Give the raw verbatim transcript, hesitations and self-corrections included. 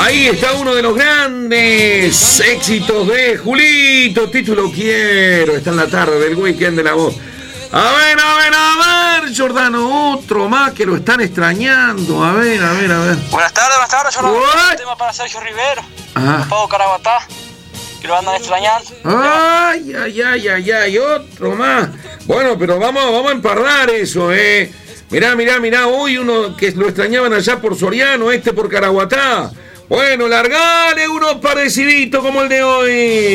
Ahí está uno de los grandes éxitos de Julito. Título Quiero. Está en la tarde del weekend de La Voz. A ver, a ver, a ver, Jordano, otro más que lo están extrañando. A ver, a ver, a ver. Buenas tardes, buenas tardes, Jordano. Un tema para Sergio Rivero. Ajá. Pago Caraguatá, que lo andan extrañando. Ay, ay, ay, ay, ay, otro más. Bueno, pero vamos, vamos a empardar eso, eh. Mirá, mirá, mirá, hoy uno que lo extrañaban allá por Soriano, este por Caraguatá. Bueno, largale uno parecidito como el de hoy.